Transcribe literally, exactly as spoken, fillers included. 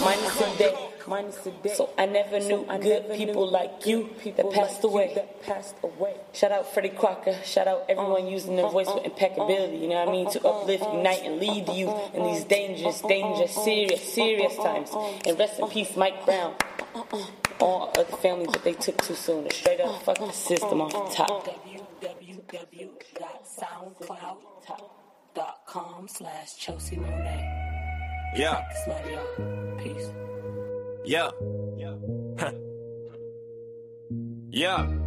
minus a day. Minus a day. So I never knew so good never people knew like you people that passed like away. That passed away. Shout out Freddie Crocker. Shout out everyone uh, using their uh, voice uh, with impeccability. You know what I mean? To uplift, unite, and lead you in these dangerous, dangerous, serious, serious times. And rest in peace, Mike Brown. All other families that they took too soon. Straight up, fuck the system off the top. w w w dot soundcloud dot com slash Chelsea Monet. Yeah. Peace. Yeah. Yeah.